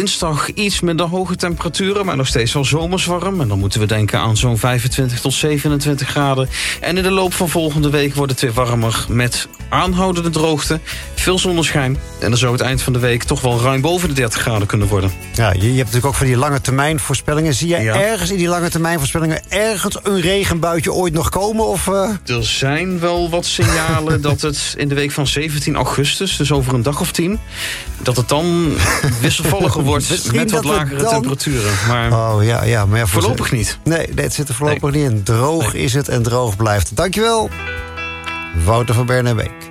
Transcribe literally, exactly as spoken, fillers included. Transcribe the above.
dinsdag iets minder hoge temperaturen, maar nog steeds wel zomers warm. En dan moeten we denken aan zo'n vijfentwintig tot zevenentwintig graden. En in de loop van volgende week wordt het weer warmer met aanhoudende droogte, veel zonneschijn. En dan zou het eind van de week toch wel ruim boven de dertig graden kunnen worden. Ja, je, je hebt natuurlijk ook van die lange termijn voorspellingen. Zie jij Ja. ergens in die lange termijn voorspellingen ergens een regenbuitje ooit nog komen? Of, uh... Er zijn wel wat signalen dat het in de week van zeventien augustus, dus over een dag of tien, dat het dan wisselvalliger wordt Misschien met wat dat het lagere dan- temperaturen. Maar Oh ja, ja, maar ja, voor voorlopig niet. Nee, nee, het zit er voorlopig Nee. niet in. Droog Nee. is het en droog blijft. Dankjewel, Wouter van Bernabé.